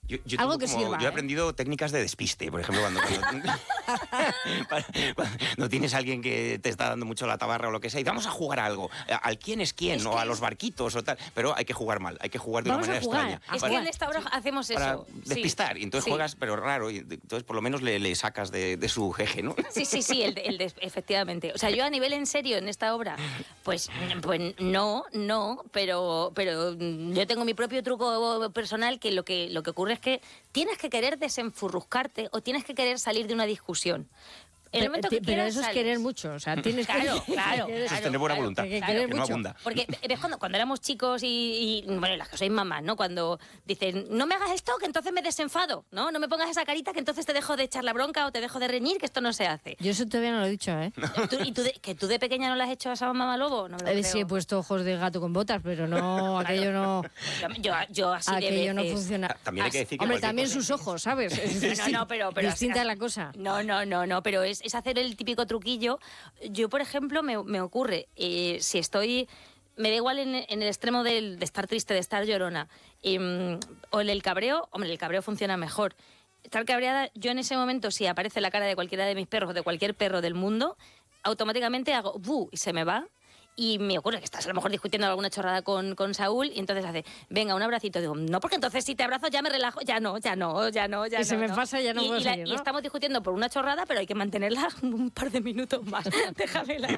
Algo que sirva. Yo he aprendido técnicas de despiste, por ejemplo, cuando tienes a alguien que te está dando mucho la tabarra o lo que sea, y vamos a jugar a algo, al quién es quién, o a los barquitos o tal, pero hay que jugar mal, hay que jugar de una manera extraña. Es que en esta hora hacemos para eso. despistar, y entonces juegas, pero raro, y entonces por lo menos le sacas de su jeje, ¿no? Sí, efectivamente. O sea, yo a nivel en serio en esta obra, pues no, pero yo tengo mi propio truco personal que lo que ocurre es que tienes que querer desenfurruscarte o tienes que querer salir de una discusión. Pero eso es querer mucho, o sea, tienes claro, eso es tener buena voluntad, que no abunda. Porque ves cuando éramos chicos y bueno, las que sois mamás, ¿no? Cuando dicen, no me hagas esto, que entonces me desenfado, ¿no? No me pongas esa carita, que entonces te dejo de echar la bronca o te dejo de reñir, que esto no se hace. Yo eso todavía no lo he dicho, ¿eh? ¿Que tú de pequeña no le has hecho a esa mamá lobo? No me lo creo. Sí, he puesto ojos de gato con botas, pero no, aquello no... Yo así de aquello veces. no funciona. También hay que decir que hombre, también sus ojos, ¿sabes? Pero distinta la cosa. No, pero es hacer el típico truquillo. Yo, por ejemplo, me ocurre, si estoy... Me da igual en el extremo de estar triste, de estar llorona, o en el cabreo, hombre, el cabreo funciona mejor. Estar cabreada, yo en ese momento, si aparece la cara de cualquiera de mis perros o de cualquier perro del mundo, automáticamente hago ¡bu! Y se me va. Y me ocurre que estás a lo mejor discutiendo alguna chorrada con Saúl y entonces hace, venga, un abracito. Digo, no, porque entonces si te abrazo ya me relajo. Ya no. Y se me pasa, ya no puedo seguir, ¿no? Y estamos discutiendo por una chorrada, pero hay que mantenerla un par de minutos más. Déjamela.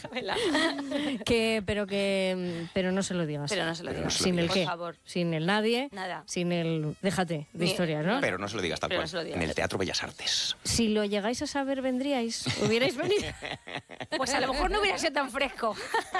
Pero no se lo digas. Pero no se lo digas. Sin el por qué. favor. Sin el nadie. Nada. Sin el déjate de historias, ¿no? Pero no se lo digas tal Pero cual. no se lo digas. En el Teatro Bellas Artes. Si lo llegáis a saber, ¿vendríais? ¿Hubierais venido? Pues a lo mejor no hubiera sido tan fresco.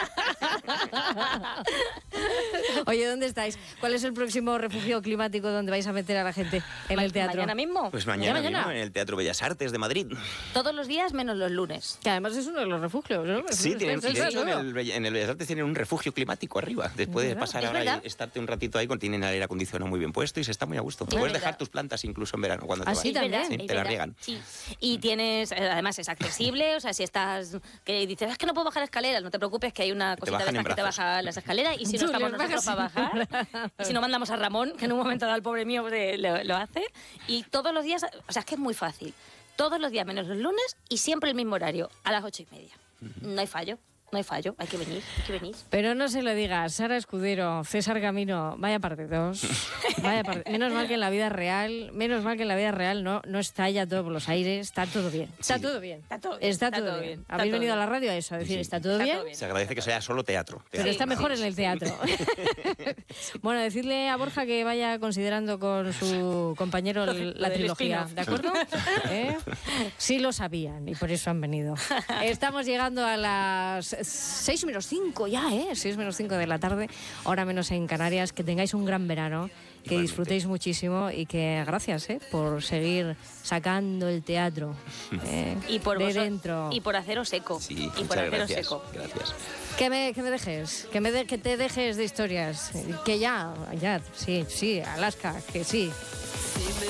Oye, ¿dónde estáis? ¿Cuál es el próximo refugio climático donde vais a meter a la gente en el teatro? ¿Mañana mismo? Pues mañana mismo en el Teatro Bellas Artes de Madrid. Todos los días menos los lunes. Que además es uno de los refugios, ¿no? Sí, de hecho, ¿no? en el Bellas Artes tienen un refugio climático arriba. Después de pasar ahora y estarte un ratito ahí, tienen el aire acondicionado muy bien puesto y se está muy a gusto. Puedes dejar tus plantas incluso en verano cuando te vas. Sí, también. Sí, te las riegan. Sí. Y tienes, además es accesible, o sea, si estás, que dices, es que no puedo bajar escaleras, no te preocupes que hay una cosita de estas que te baja las escaleras y si no estamos nosotros para bajar, y si no mandamos a Ramón, que en un momento dado el pobre mío lo hace, y todos los días, o sea, es que es muy fácil, todos los días menos los lunes y siempre el mismo horario, a las 8:30. No hay fallo. No hay fallo, hay que venir. Pero no se lo digas, Sara Escudero, César Camino, vaya partidos. Menos mal que en la vida real no estalla todo por los aires, está todo bien. Está todo bien. Habéis venido a la radio a eso, a decir, ¿está todo bien? Se agradece que sea solo teatro. Pero está mejor en el teatro. Bueno, decirle a Borja que vaya considerando con su compañero la trilogía, ¿de acuerdo? Sí lo sabían y por eso han venido. Estamos llegando a las 6:05 ya, 6:05 de la tarde, hora menos en Canarias. Que tengáis un gran verano, que disfrutéis muchísimo y que gracias por seguir sacando el teatro y por de dentro. Y por haceros eco. Sí, y por haceros eco. Gracias. Que me dejes, que te dejes de historias. Que ya, sí, Alaska, que sí.